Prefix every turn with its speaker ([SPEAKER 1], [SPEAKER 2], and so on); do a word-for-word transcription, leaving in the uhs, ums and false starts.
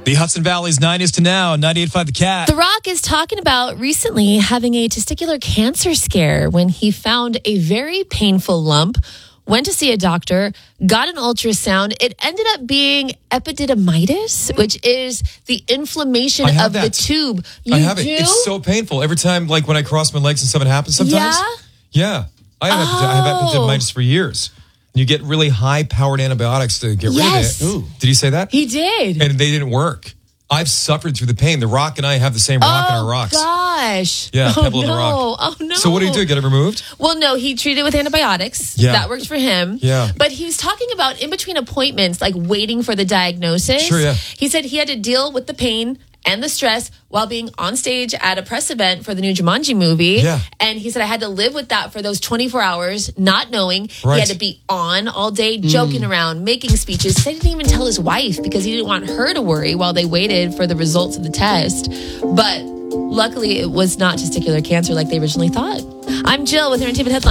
[SPEAKER 1] The Hudson Valley's nineties to now, ninety-eight point five The Cat.
[SPEAKER 2] The Rock is talking about recently having a testicular cancer scare when he found a very painful lump, went to see a doctor, got an ultrasound. It ended up being epididymitis, which is the inflammation
[SPEAKER 1] I have
[SPEAKER 2] of
[SPEAKER 1] that.
[SPEAKER 2] the tube. You
[SPEAKER 1] I have
[SPEAKER 2] do?
[SPEAKER 1] it. It's so painful. Every time, like when I cross my legs and something happens sometimes.
[SPEAKER 2] Yeah?
[SPEAKER 1] Yeah. I have,
[SPEAKER 2] Oh.
[SPEAKER 1] I have epididymitis for years. You get really high-powered antibiotics to get
[SPEAKER 2] Yes.
[SPEAKER 1] rid of it. Ooh. Did he say that?
[SPEAKER 2] He did.
[SPEAKER 1] And they didn't work. I've suffered through the pain. The Rock and I have the same rock in our rocks.
[SPEAKER 2] Gosh.
[SPEAKER 1] Yeah,
[SPEAKER 2] oh,
[SPEAKER 1] Pebble
[SPEAKER 2] no.
[SPEAKER 1] of the Rock.
[SPEAKER 2] Oh, no.
[SPEAKER 1] So what did he do? Get it removed?
[SPEAKER 2] Well, no, he treated with antibiotics.
[SPEAKER 1] Yeah.
[SPEAKER 2] That worked for him.
[SPEAKER 1] Yeah.
[SPEAKER 2] But he was talking about in between appointments, like waiting for the diagnosis.
[SPEAKER 1] Sure, yeah.
[SPEAKER 2] He said he had to deal with the pain and the stress while being on stage at a press event for the new Jumanji movie.
[SPEAKER 1] Yeah.
[SPEAKER 2] And he said, I had to live with that for those twenty-four hours, not knowing.
[SPEAKER 1] Right.
[SPEAKER 2] He had to be on all day, joking around, making speeches. He didn't even tell his wife because he didn't want her to worry while they waited for the results of the test. But luckily, it was not testicular cancer like they originally thought. I'm Jill with your Entertainment Headlines.